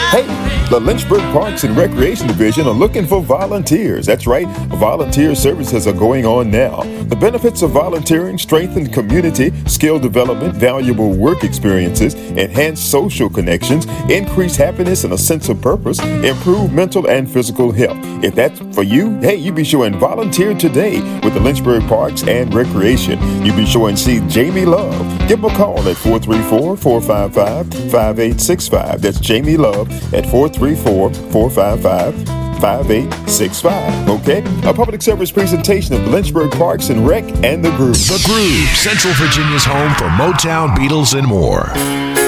Hey, the Lynchburg Parks and Recreation Division are looking for volunteers. That's right, volunteer services are going on now. The benefits of volunteering strengthen community, skill development, valuable work experiences, enhance social connections, increase happiness and a sense of purpose, improve mental and physical health. If that's for you, hey, you be sure and volunteer today with the Lynchburg Parks and Recreation. You be sure and see Jamie Love. Give him a call at 434-455-5865. That's Jamie Love at 434-455-5865. Okay? A public service presentation of the Lynchburg Parks and Rec and The Groove. The Groove, Central Virginia's home for Motown, Beatles, and more.